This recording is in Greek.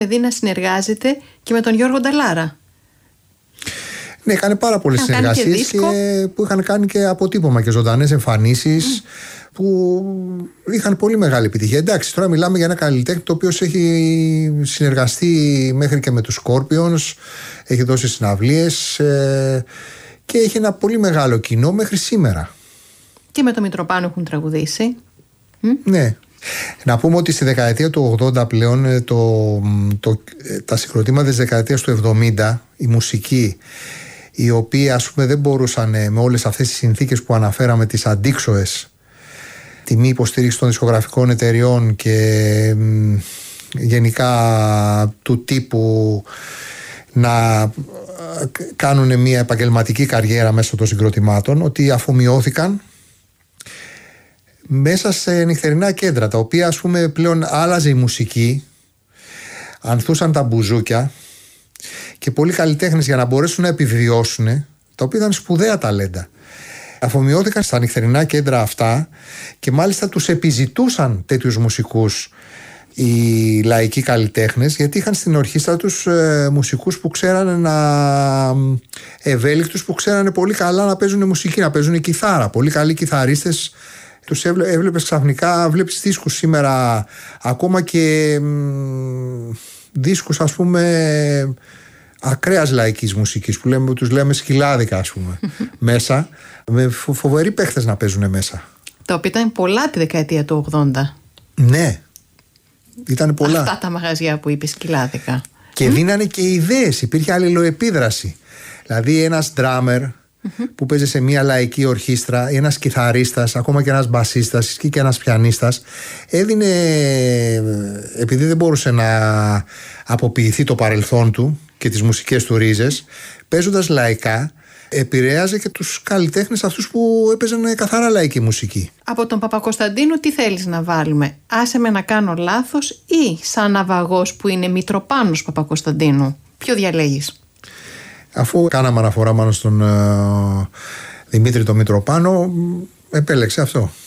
Δηλαδή να συνεργάζεται και με τον Γιώργο Νταλάρα. Ναι, έκανε πάρα πολλές συνεργασίες και που είχαν κάνει και αποτύπωμα και ζωντανές εμφανίσεις που είχαν πολύ μεγάλη επιτυχία. Εντάξει, τώρα μιλάμε για ένα καλλιτέχνη το οποίο έχει συνεργαστεί μέχρι και με τους Scorpions, έχει δώσει συναυλίες και έχει ένα πολύ μεγάλο κοινό μέχρι σήμερα. Και με το Μητροπάνο έχουν τραγουδήσει. Ναι. Να πούμε ότι στη δεκαετία του 80 πλέον τα συγκροτήματα της δεκαετίας του 70, η μουσική, οι οποίοι ας πούμε δεν μπορούσαν με όλες αυτές τις συνθήκες που αναφέραμε, τις αντίξωες, τη μη υποστήριξη των δισκογραφικών εταιριών και γενικά του τύπου να κάνουν μια επαγγελματική καριέρα μέσω των συγκροτημάτων, ότι αφομοιώθηκαν μέσα σε νυχτερινά κέντρα, τα οποία ας πούμε πλέον άλλαζε η μουσική, ανθούσαν τα μπουζούκια και πολλοί καλλιτέχνες για να μπορέσουν να επιβιώσουν, τα οποία ήταν σπουδαία ταλέντα, αφομοιώθηκαν στα νυχτερινά κέντρα αυτά και μάλιστα τους επιζητούσαν τέτοιους μουσικούς οι λαϊκοί καλλιτέχνες, γιατί είχαν στην ορχήστρα τους μουσικούς που ξέρανε ευέλικτους, που ξέρανε πολύ καλά να παίζουν μουσική, να παίζουν κιθάρα, πολύ καλοί κιθαρίστες. Τους έβλεπες ξαφνικά, βλέπεις δίσκους σήμερα, ακόμα και δίσκους ας πούμε ακραίας λαϊκής μουσικής που τους λέμε σκυλάδικα ας πούμε μέσα, με φοβεροί παίχτες να παίζουν μέσα. Τα οποία ήταν πολλά τη δεκαετία του 80. Ναι, ήταν πολλά. Αυτά τα μαγαζιά που είπε σκυλάδικα. Και δίνανε και ιδέες, υπήρχε αλληλοεπίδραση. Δηλαδή ένας ντράμερ που παίζει σε μια λαϊκή ορχήστρα, ένας κιθαρίστας, ακόμα και ένας μπασίστας και ένας πιανίστας, έδινε, επειδή δεν μπορούσε να αποποιηθεί το παρελθόν του και τις μουσικές του ρίζες, παίζοντας λαϊκά, επηρέαζε και τους καλλιτέχνες αυτούς που έπαιζαν καθαρά λαϊκή μουσική. Από τον Παπακοσταντίνου τι θέλεις να βάλουμε? Άσε με να κάνω λάθος ή σαν ναυαγός που είναι Μητροπάνος Παπακοσταντίνου? Ποιο διαλέγεις? Αφού κάναμε αναφορά πάνω στον Δημήτρη το Μητροπάνο, επέλεξε αυτό.